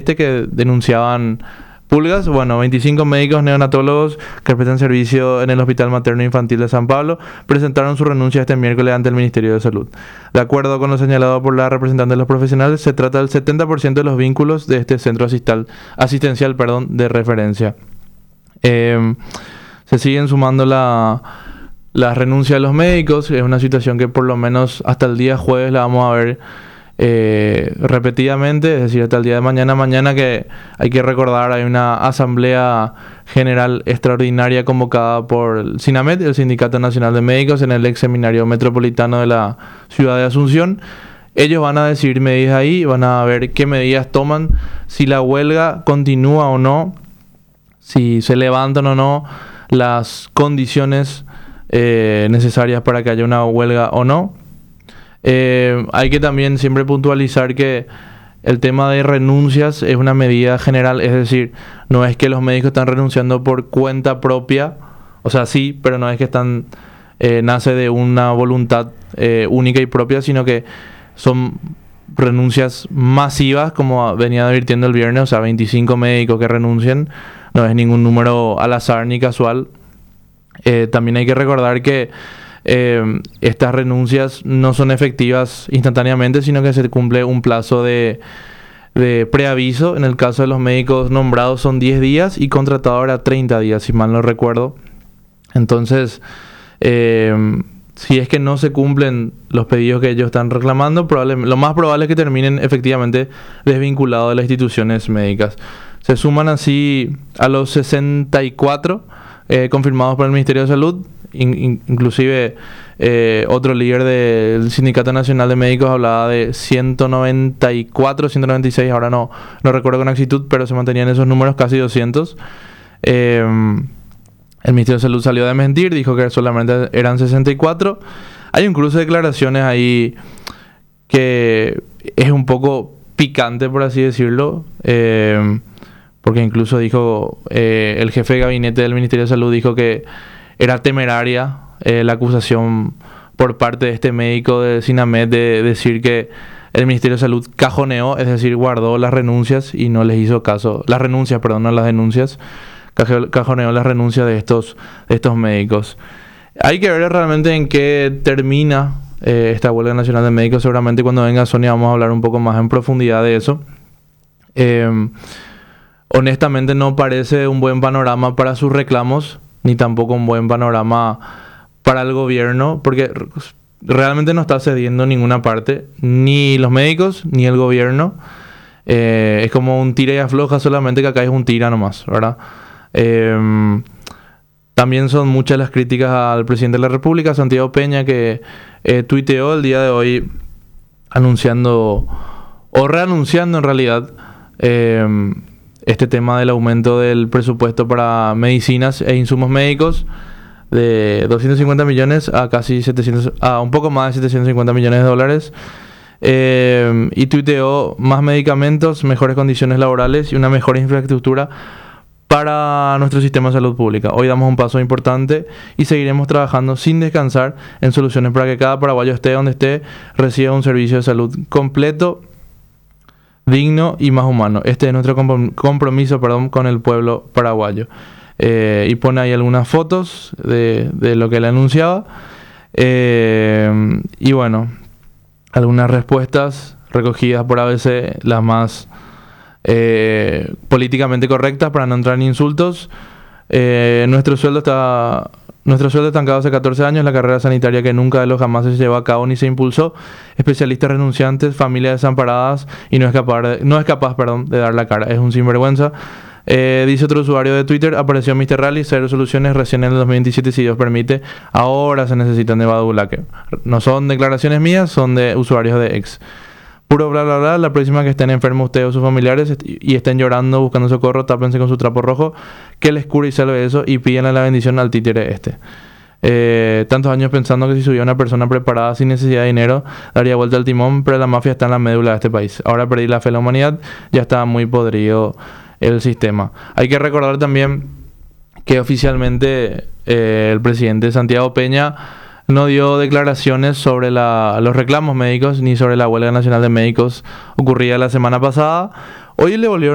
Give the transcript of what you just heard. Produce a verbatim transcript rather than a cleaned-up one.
este que denunciaban pulgas. Bueno, veinticinco médicos neonatólogos que prestan servicio en el Hospital Materno Infantil de San Pablo presentaron su renuncia este miércoles ante el Ministerio de Salud. De acuerdo con lo señalado por la representante de los profesionales, se trata del setenta por ciento de los vínculos de este centro asistal, asistencial perdón, de referencia. Eh, se siguen sumando la, las renuncias de los médicos. Es una situación que por lo menos hasta el día jueves la vamos a ver Eh, repetidamente, es decir, hasta el día de mañana. Mañana, que hay que recordar, hay una asamblea general extraordinaria convocada por el SINAMED, el Sindicato Nacional de Médicos, en el ex seminario metropolitano de la ciudad de Asunción. Ellos van a decidir medidas ahí, van a ver qué medidas toman, si la huelga continúa o no, si se levantan o no las condiciones eh, necesarias para que haya una huelga o no. Eh, hay que también siempre puntualizar que el tema de renuncias es una medida general, es decir, no es que los médicos están renunciando por cuenta propia, o sea, sí, pero no es que están eh, nace de una voluntad eh, única y propia, sino que son renuncias masivas, como venía advirtiendo el viernes, o sea, veinticinco médicos que renuncian, no es ningún número al azar ni casual. Eh, también hay que recordar que Eh, estas renuncias no son efectivas instantáneamente, sino que se cumple un plazo de, de preaviso. En el caso de los médicos nombrados son diez días y contratado era treinta días, si mal no recuerdo. Entonces, eh, si es que no se cumplen los pedidos que ellos están reclamando, probablemente, lo más probable es que terminen efectivamente desvinculados de las instituciones médicas. Se suman así a los sesenta y cuatro eh, confirmados por el Ministerio de Salud. In, in, inclusive eh, otro líder del Sindicato Nacional de Médicos hablaba de ciento noventa y cuatro, ciento noventa y seis, ahora no, no recuerdo con exactitud, pero se mantenían esos números, casi doscientos. Eh, el Ministerio de Salud salió a desmentir, dijo que solamente eran sesenta y cuatro. Hay un cruce de declaraciones ahí que es un poco picante, por así decirlo, eh, porque incluso dijo, eh, el jefe de gabinete del Ministerio de Salud dijo que era temeraria eh, la acusación por parte de este médico de SINAMED de decir que el Ministerio de Salud cajoneó, es decir, guardó las renuncias y no les hizo caso, las renuncias, perdón, no las denuncias, cajoneó las renuncias de estos, de estos médicos. Hay que ver realmente en qué termina eh, esta huelga nacional de médicos. Seguramente cuando venga Sonia vamos a hablar un poco más en profundidad de eso. Eh, honestamente no parece un buen panorama para sus reclamos, ni tampoco un buen panorama para el gobierno, porque realmente no está cediendo ninguna parte, ni los médicos, ni el gobierno. Eh, es como un tira y afloja, solamente que acá es un tira nomás, ¿verdad? Eh, también son muchas las críticas al presidente de la República, Santiago Peña, que eh, tuiteó el día de hoy anunciando, o reanunciando en realidad, eh, este tema del aumento del presupuesto para medicinas e insumos médicos de doscientos cincuenta millones a casi setecientos, a un poco más de setecientos cincuenta millones de dólares. Eh, y tuiteó más medicamentos, mejores condiciones laborales y una mejor infraestructura para nuestro sistema de salud pública. Hoy damos un paso importante y seguiremos trabajando sin descansar en soluciones para que cada paraguayo, esté donde esté, reciba un servicio de salud completo, digno y más humano. Este es nuestro compromiso, perdón, con el pueblo paraguayo. Eh, y pone ahí algunas fotos de, de lo que él anunciaba. Eh, y bueno, algunas respuestas recogidas por A B C, las más eh, políticamente correctas para no entrar en insultos. Eh, nuestro sueldo está... Nuestro sueldo estancado hace catorce años, la carrera sanitaria que nunca de los jamás se llevó a cabo ni se impulsó, especialistas renunciantes, familias desamparadas y no es capaz, de, no es capaz perdón, de dar la cara. Es un sinvergüenza. Eh, dice otro usuario de Twitter, apareció mister Rally, cero soluciones recién en el dos mil veintisiete, si Dios permite. Ahora se necesitan de Badulaque. No son declaraciones mías, son de usuarios de X. Puro bla bla bla, la próxima que estén enfermos ustedes o sus familiares y estén llorando, buscando socorro, tápense con su trapo rojo, que les cure y salve eso y pídanle la bendición al títere este. Eh, tantos años pensando que si subía una persona preparada sin necesidad de dinero, daría vuelta al timón, pero la mafia está en la médula de este país. Ahora perdí la fe en la humanidad, ya está muy podrido el sistema. Hay que recordar también que oficialmente eh, el presidente Santiago Peña no dio declaraciones sobre la, los reclamos médicos ni sobre la huelga nacional de médicos ocurrida la semana pasada. Hoy le volvieron